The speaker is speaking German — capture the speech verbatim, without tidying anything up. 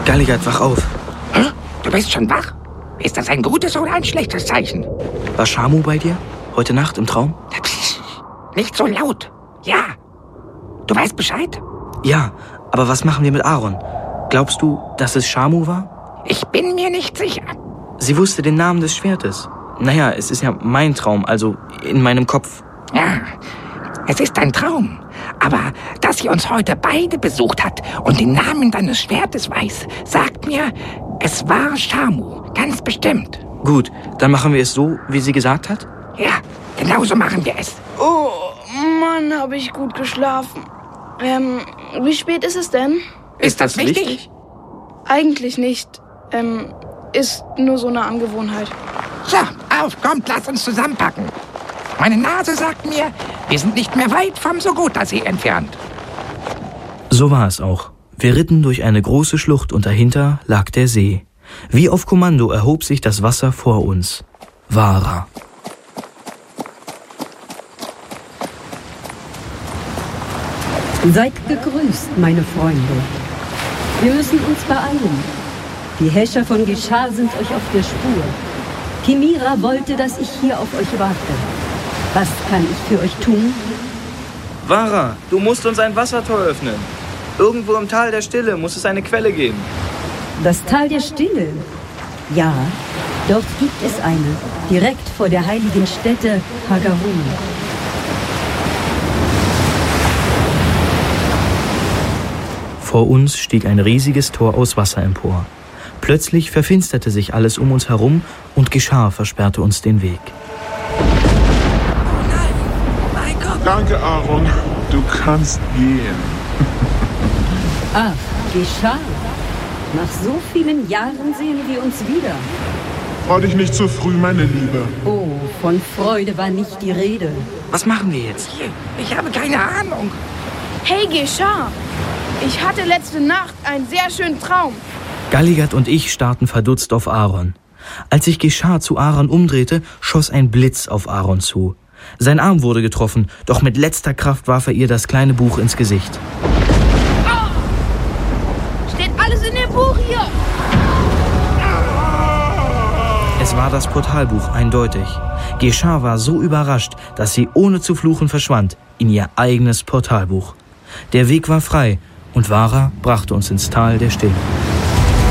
Galigat, wach auf. Hä? Du bist schon wach? Ist das ein gutes oder ein schlechtes Zeichen? War Shamu bei dir? Heute Nacht im Traum? Psst, nicht so laut. Ja. Du weißt Bescheid? Ja, aber was machen wir mit Aaron? Glaubst du, dass es Shamu war? Ich bin mir nicht sicher. Sie wusste den Namen des Schwertes. Naja, es ist ja mein Traum, also in meinem Kopf. Ja, es ist ein Traum. Aber dass sie uns heute beide besucht hat und den Namen deines Schwertes weiß, sagt mir, es war Shamu. Ganz bestimmt. Gut, dann machen wir es so, wie sie gesagt hat? Ja, genau so machen wir es. Oh, Mann, habe ich gut geschlafen. Ähm, wie spät ist es denn? Ist das wichtig? Eigentlich nicht. Ähm, ist nur so eine Angewohnheit. So, auf, kommt, lass uns zusammenpacken. Meine Nase sagt mir, wir sind nicht mehr weit vom Sogota-See entfernt. So war es auch. Wir ritten durch eine große Schlucht und dahinter lag der See. Wie auf Kommando erhob sich das Wasser vor uns. Vara. Seid gegrüßt, meine Freunde. Wir müssen uns beeilen. Die Häscher von Geschar sind euch auf der Spur. Kimira wollte, dass ich hier auf euch warte. Was kann ich für euch tun? Vara, du musst uns ein Wassertor öffnen. Irgendwo im Tal der Stille muss es eine Quelle geben. Das Tal der Stille? Ja, dort gibt es eine. Direkt vor der heiligen Stätte Hagarun. Vor uns stieg ein riesiges Tor aus Wasser empor. Plötzlich verfinsterte sich alles um uns herum und Geschar versperrte uns den Weg. Oh nein, mein Gott. Danke, Aaron. Du kannst gehen. Ach, Geschar. Nach so vielen Jahren sehen wir uns wieder. Freu dich nicht zu früh, meine Liebe. Oh, von Freude war nicht die Rede. Was machen wir jetzt? Ich habe keine Ahnung. Hey, Geschar. Ich hatte letzte Nacht einen sehr schönen Traum. Galigat und ich starrten verdutzt auf Aaron. Als sich Geschar zu Aaron umdrehte, schoss ein Blitz auf Aaron zu. Sein Arm wurde getroffen, doch mit letzter Kraft warf er ihr das kleine Buch ins Gesicht. Oh! Steht alles in dem Buch hier! Es war das Portalbuch, eindeutig. Geschar war so überrascht, dass sie ohne zu fluchen verschwand in ihr eigenes Portalbuch. Der Weg war frei und Vara brachte uns ins Tal der Stille.